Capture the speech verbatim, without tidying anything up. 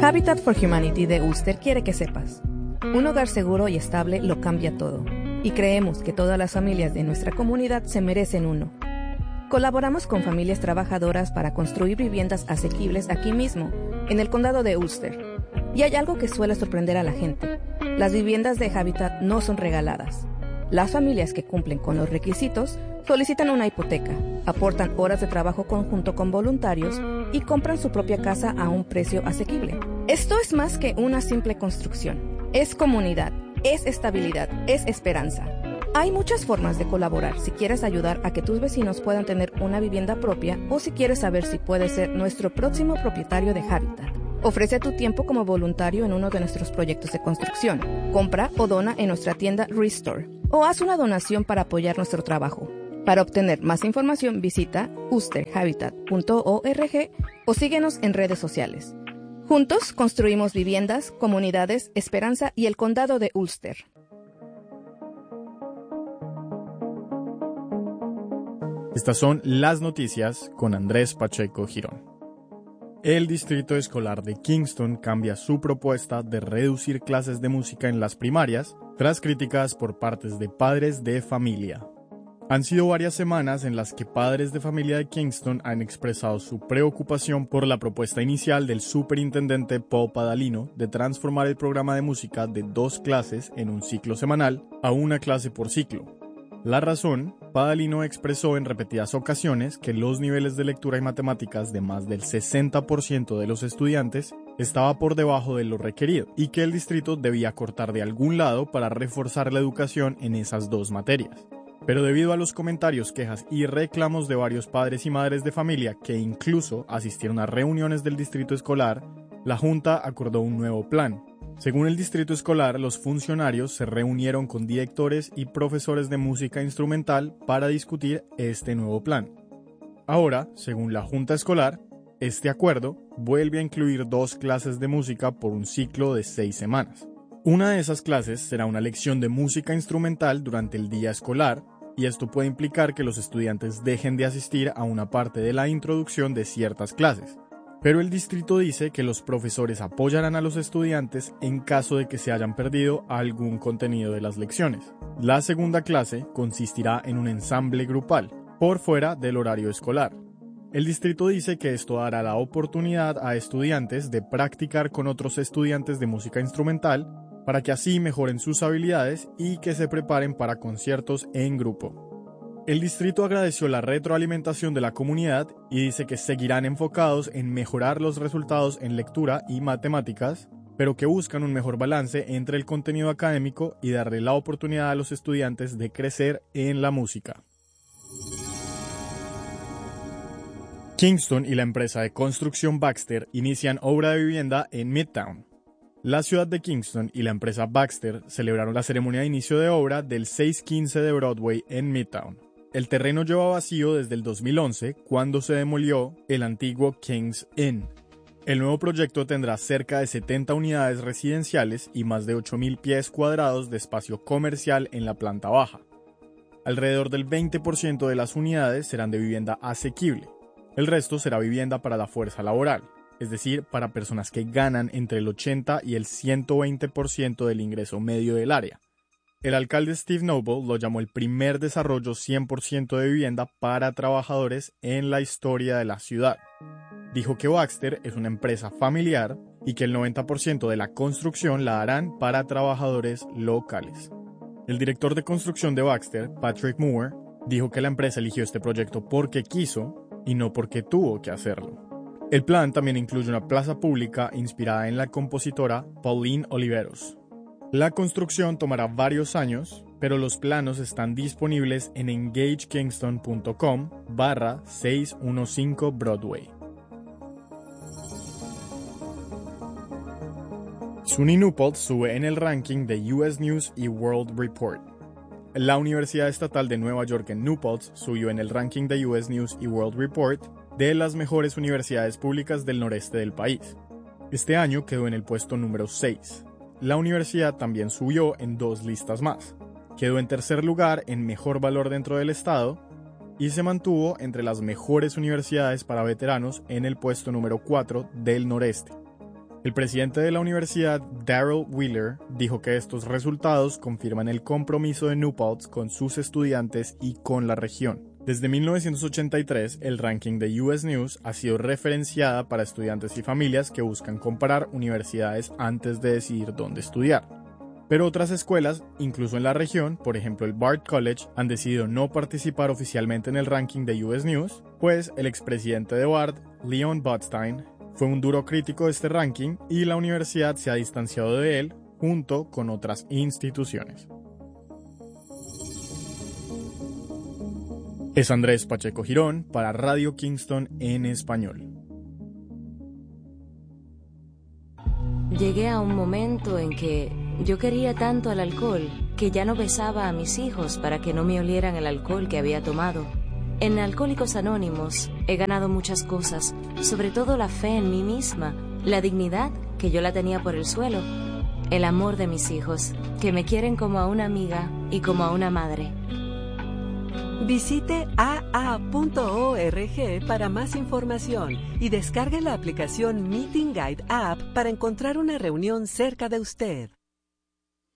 Habitat for Humanity de Ulster quiere que sepas: un hogar seguro y estable lo cambia todo, y creemos que todas las familias de nuestra comunidad se merecen uno. Colaboramos con familias trabajadoras para construir viviendas asequibles aquí mismo, en el condado de Ulster. Y hay algo que suele sorprender a la gente: las viviendas de Habitat no son regaladas. Las familias que cumplen con los requisitos solicitan una hipoteca, aportan horas de trabajo conjunto con voluntarios y compran su propia casa a un precio asequible. Esto es más que una simple construcción. Es comunidad, es estabilidad, es esperanza. Hay muchas formas de colaborar si quieres ayudar a que tus vecinos puedan tener una vivienda propia o si quieres saber si puedes ser nuestro próximo propietario de Habitat. Ofrece tu tiempo como voluntario en uno de nuestros proyectos de construcción. Compra o dona en nuestra tienda Restore o haz una donación para apoyar nuestro trabajo. Para obtener más información visita ulster habitat punto org o síguenos en redes sociales. Juntos construimos viviendas, comunidades, esperanza y el condado de Ulster. Estas son las noticias con Andrés Pacheco Girón. El Distrito Escolar de Kingston cambia su propuesta de reducir clases de música en las primarias tras críticas por partes de padres de familia. Han sido varias semanas en las que padres de familia de Kingston han expresado su preocupación por la propuesta inicial del superintendente Paul Padalino de transformar el programa de música de dos clases en un ciclo semanal a una clase por ciclo. La razón: Padalino expresó en repetidas ocasiones que los niveles de lectura y matemáticas de más del sesenta por ciento de los estudiantes estaba por debajo de lo requerido y que el distrito debía cortar de algún lado para reforzar la educación en esas dos materias. Pero debido a los comentarios, quejas y reclamos de varios padres y madres de familia que incluso asistieron a reuniones del distrito escolar, la Junta acordó un nuevo plan. Según el distrito escolar, los funcionarios se reunieron con directores y profesores de música instrumental para discutir este nuevo plan. Ahora, según la Junta Escolar, este acuerdo vuelve a incluir dos clases de música por un ciclo de seis semanas. Una de esas clases será una lección de música instrumental durante el día escolar, y esto puede implicar que los estudiantes dejen de asistir a una parte de la introducción de ciertas clases. Pero el distrito dice que los profesores apoyarán a los estudiantes en caso de que se hayan perdido algún contenido de las lecciones. La segunda clase consistirá en un ensamble grupal, por fuera del horario escolar. El distrito dice que esto dará la oportunidad a estudiantes de practicar con otros estudiantes de música instrumental para que así mejoren sus habilidades y que se preparen para conciertos en grupo. El distrito agradeció la retroalimentación de la comunidad y dice que seguirán enfocados en mejorar los resultados en lectura y matemáticas, pero que buscan un mejor balance entre el contenido académico y darle la oportunidad a los estudiantes de crecer en la música. Kingston y la empresa de construcción Baxter inician obra de vivienda en Midtown. La ciudad de Kingston y la empresa Baxter celebraron la ceremonia de inicio de obra del seiscientos quince de Broadway en Midtown. El terreno lleva vacío desde el dos mil once, cuando se demolió el antiguo King's Inn. El nuevo proyecto tendrá cerca de setenta unidades residenciales y más de ocho mil pies cuadrados de espacio comercial en la planta baja. Alrededor del veinte por ciento de las unidades serán de vivienda asequible. El resto será vivienda para la fuerza laboral, es decir, para personas que ganan entre el ochenta y el ciento veinte por ciento del ingreso medio del área. El alcalde Steve Noble lo llamó el primer desarrollo cien por ciento de vivienda para trabajadores en la historia de la ciudad. Dijo que Baxter es una empresa familiar y que el noventa por ciento de la construcción la harán para trabajadores locales. El director de construcción de Baxter, Patrick Moore, dijo que la empresa eligió este proyecto porque quiso y no porque tuvo que hacerlo. El plan también incluye una plaza pública inspirada en la compositora Pauline Oliveros. La construcción tomará varios años, pero los planos están disponibles en engagekingston punto com barra seiscientos quince Broadway. SUNY Newport sube en el ranking de U S News y World Report. La Universidad Estatal de Nueva York en Newport subió en el ranking de U S News y World Report de las mejores universidades públicas del noreste del país. Este año quedó en el puesto número seis. La universidad también subió en dos listas más. Quedó en tercer lugar en mejor valor dentro del estado y se mantuvo entre las mejores universidades para veteranos en el puesto número cuatro del noreste. El presidente de la universidad, Darrell Wheeler, dijo que estos resultados confirman el compromiso de New Paltz con sus estudiantes y con la región. Desde mil novecientos ochenta y tres, el ranking de U S News ha sido referenciada para estudiantes y familias que buscan comparar universidades antes de decidir dónde estudiar. Pero otras escuelas, incluso en la región, por ejemplo el Bard College, han decidido no participar oficialmente en el ranking de U S News, pues el expresidente de Bard, Leon Botstein, fue un duro crítico de este ranking y la universidad se ha distanciado de él junto con otras instituciones. Es Andrés Pacheco Girón para Radio Kingston en español. Llegué a un momento en que yo quería tanto al alcohol que ya no besaba a mis hijos para que no me olieran el alcohol que había tomado. En Alcohólicos Anónimos he ganado muchas cosas, sobre todo la fe en mí misma, la dignidad, que yo la tenía por el suelo, el amor de mis hijos, que me quieren como a una amiga y como a una madre. Visite a a punto org para más información y descargue la aplicación Meeting Guide App para encontrar una reunión cerca de usted.